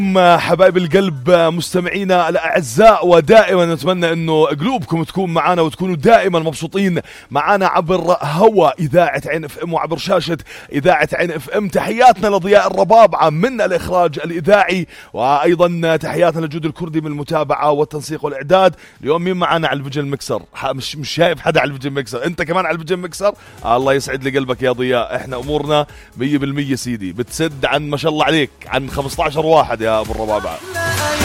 حبايب القلب مستمعينا الأعزاء، ودائما نتمنى أنه قلوبكم تكون معنا وتكونوا دائما مبسوطين معنا عبر هوا إذاعة عين اف ام وعبر شاشة إذاعة عين اف ام. تحياتنا لضياء الربابعة من الإخراج الإذاعي، وأيضا تحياتنا لجود الكردي من المتابعة والتنسيق والإعداد. اليوم مين معنا على الفيجن ميكسر؟ مش شايف حدا على الفيجن ميكسر، أنت كمان على الفيجن ميكسر. الله يسعد لي قلبك يا ضياء، احنا أمورنا 100% سيدي، بتسد عن ما شاء الله عليك عن 15 واحد يا أبو الربابعة.